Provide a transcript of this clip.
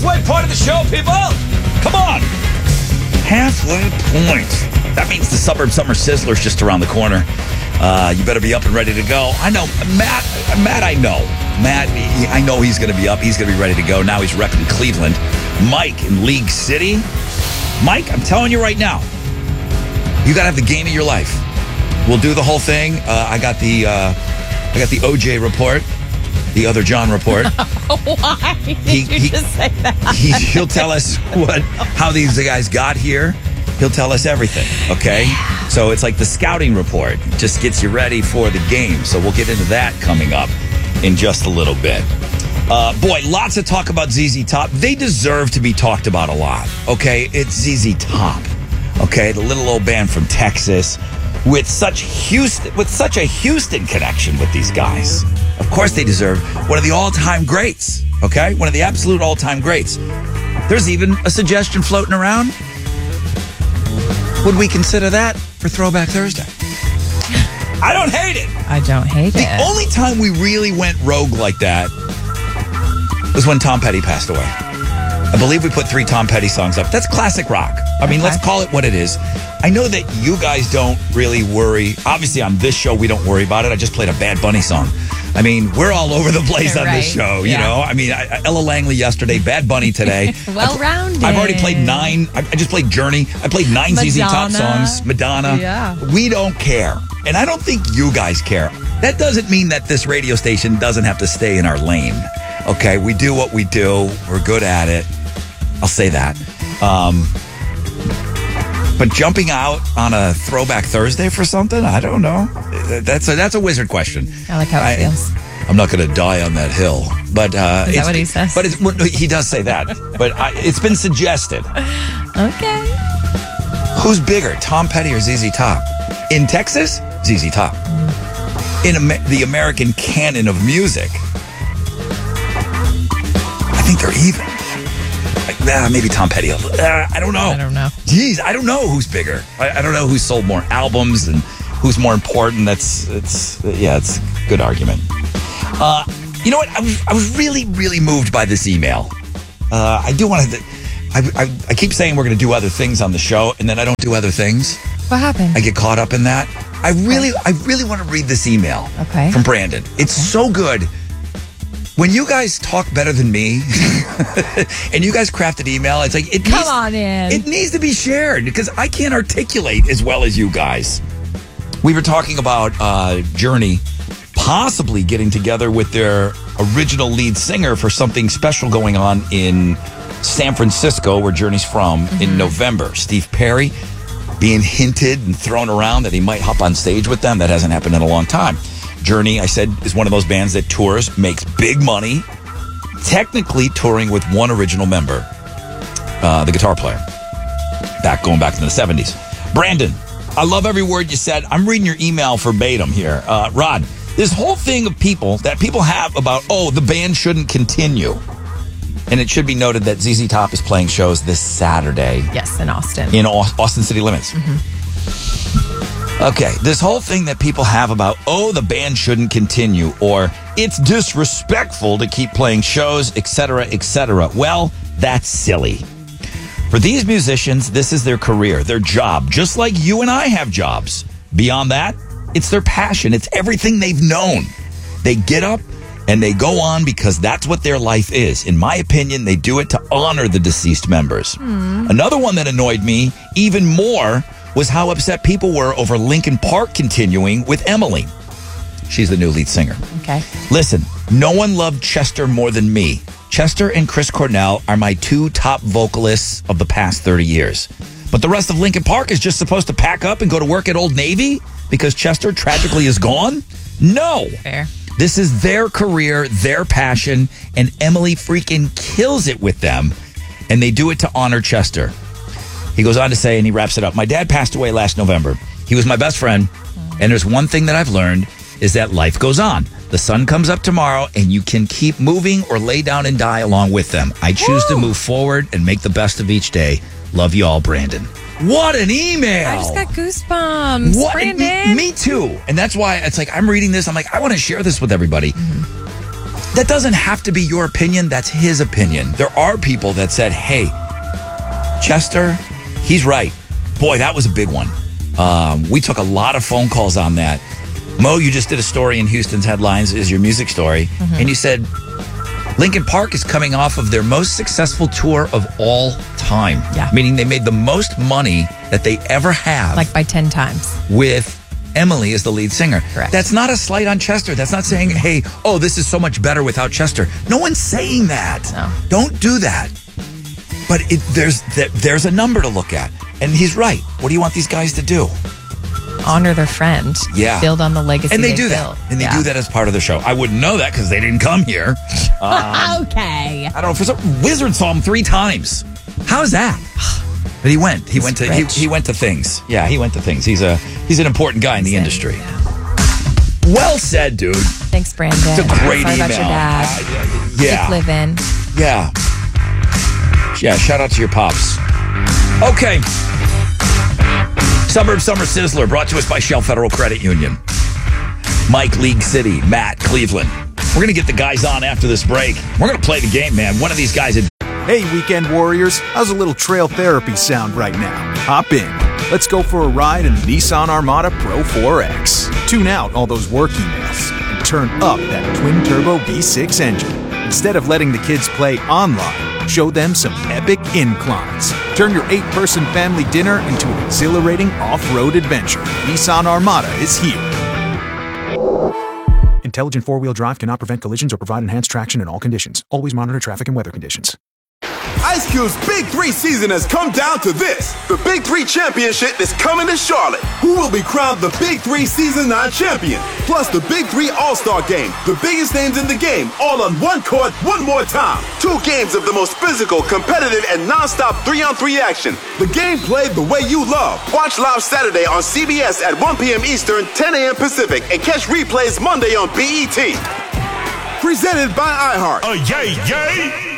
halfway point of the show, people. Come on. Halfway point. That means the Suburb Summer Sizzler's just around the corner. You better be up and ready to go. I know. Matt, I know. Matt, I know he's going to be up. He's going to be ready to go. Now he's repping Cleveland. Mike in League City. Mike, I'm telling you right now, you got to have the game of your life. We'll do the whole thing. I got the OJ report, the other John report. Why did you just say that? He'll tell us how these guys got here. He'll tell us everything, okay? Yeah. So it's like the scouting report. Just gets you ready for the game. So we'll get into that coming up in just a little bit. Boy, lots of talk about ZZ Top. They deserve to be talked about a lot, okay? It's ZZ Top, okay? The little old band from Texas with such a Houston connection with these guys. Of course they deserve one of the all-time greats, okay? One of the absolute all-time greats. There's even a suggestion floating around. Would we consider that for Throwback Thursday? I don't hate it. I don't hate it. The only time we really went rogue like that was when Tom Petty passed away. I believe we put 3 Tom Petty songs up. That's classic rock. I mean, let's call it what it is. I know that you guys don't really worry. Obviously, on this show, we don't worry about it. I just played a Bad Bunny song. I mean, we're all over the place on this show, you know? I mean, Ella Langley yesterday, Bad Bunny today. Well-rounded. I've already played 9. I just played Journey. I played 9 ZZ Top songs. Madonna. Yeah. We don't care. And I don't think you guys care. That doesn't mean that this radio station doesn't have to stay in our lane. Okay, we do what we do. We're good at it. I'll say that. But jumping out on a Throwback Thursday for something, I don't know. That's a wizard question. I like how it feels. I'm not going to die on that hill. But is that what he says? But he does say that. But it's been suggested. Okay. Who's bigger, Tom Petty or ZZ Top? In Texas, ZZ Top. In the American canon of music, I think they're even. Maybe Tom Petty. I don't know. Jeez, I don't know who's bigger. I don't know who's sold more albums and who's more important. It's a good argument. You know what? I was really, really moved by this email. I do want to. I keep saying we're going to do other things on the show, and then I don't do other things. What happened? I get caught up in that. I really want to read this email. Okay. From Brandon. It's so good. When you guys talk better than me, and you guys craft an email, it's like it needs to be shared because I can't articulate as well as you guys. We were talking about Journey possibly getting together with their original lead singer for something special going on in San Francisco, where Journey's from, in November. Steve Perry being hinted and thrown around that he might hop on stage with them. That hasn't happened in a long time. Journey, I said, is one of those bands that tours, makes big money, technically touring with one original member, the guitar player, going back to the 70s. Brandon, I love every word you said. I'm reading your email verbatim here. Rod, this whole thing of people have about, the band shouldn't continue. And it should be noted that ZZ Top is playing shows this Saturday. Yes, in Austin. In Austin City Limits. Okay, this whole thing that people have about, the band shouldn't continue, or it's disrespectful to keep playing shows, etc., etc. Well, that's silly. For these musicians, this is their career, their job, just like you and I have jobs. Beyond that, it's their passion. It's everything they've known. They get up and they go on because that's what their life is. In my opinion, they do it to honor the deceased members. Another one that annoyed me even more was how upset people were over Linkin Park continuing with Emily. She's the new lead singer. Okay. Listen, no one loved Chester more than me. Chester and Chris Cornell are my 2 top vocalists of the past 30 years. But the rest of Linkin Park is just supposed to pack up and go to work at Old Navy because Chester tragically is gone? No. Fair. This is their career, their passion, and Emily freaking kills it with them. And they do it to honor Chester. He goes on to say, and he wraps it up, my dad passed away last November. He was my best friend. And there's one thing that I've learned is that life goes on. The sun comes up tomorrow and you can keep moving or lay down and die along with them. I choose to move forward and make the best of each day. Love you all, Brandon. What an email. I just got goosebumps. Brandon. Me too. And that's why it's like I'm reading this. I'm like, I want to share this with everybody. That doesn't have to be your opinion. That's his opinion. There are people that said, hey, Chester, he's right. Boy, that was a big one. We took a lot of phone calls on that. Mo, you just did a story in Houston's Headlines, is your music story. Mm-hmm. And you said Linkin Park is coming off of their most successful tour of all time. Yeah. Meaning they made the most money that they ever have. Like by 10 times. With Emily as the lead singer. Correct. That's not a slight on Chester. That's not saying, hey, this is so much better without Chester. No one's saying that. No. Don't do that. But there's a number to look at. And he's right. What do you want these guys to do? Honor their friend. Yeah. Build on the legacy and they do built. that. And they do that as part of the show. I wouldn't know that because they didn't come here. Okay. I don't know. For some Wizard saw him 3 times. How is that? But he went. He went to things. Yeah, he went to things. He's an important guy in the industry. Yeah. Well said, dude. Thanks, Brandon. It's a great Sorry email. about your dad. Yeah. Keep living. Yeah. Yeah, shout out to your pops. Okay. Suburb Summer Sizzler brought to us by Shell Federal Credit Union. Mike, League City. Matt, Cleveland. We're going to get the guys on after this break. We're going to play the game, man. One of these guys... Hey, weekend warriors. How's a little trail therapy sound right now? Hop in. Let's go for a ride in the Nissan Armada Pro 4X. Tune out all those work emails and turn up that twin-turbo V6 engine. Instead of letting the kids play online, show them some epic inclines. Turn your 8-person family dinner into an exhilarating off-road adventure. Nissan Armada is here. Intelligent four-wheel drive cannot prevent collisions or provide enhanced traction in all conditions. Always monitor traffic and weather conditions. Ice Cube's Big 3 season has come down to this. The Big 3 Championship is coming to Charlotte. Who will be crowned the Big 3 Season 9 champion? Plus the Big 3 All-Star Game. The biggest names in the game, all on one court, one more time. 2 games of the most physical, competitive, and non-stop 3-on-3 action. The game played the way you love. Watch live Saturday on CBS at 1 p.m. Eastern, 10 a.m. Pacific, and catch replays Monday on BET. Presented by iHeart. Yay, yay!